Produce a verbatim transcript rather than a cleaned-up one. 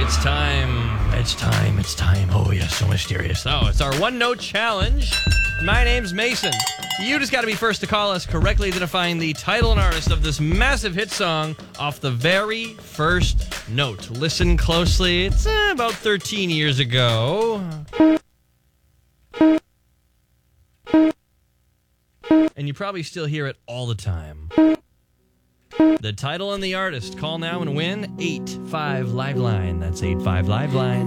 It's time. It's time. It's time. Oh, yeah, so mysterious. Oh, it's our one-note challenge. My name's Mason. You just got to be first to call us, correctly identifying the title and artist of this massive hit song off the very first note. Listen closely. It's uh, about thirteen years ago. And you probably still hear it all the time. The title and the artist. Call now and win eight five Liveline. That's eight five Liveline.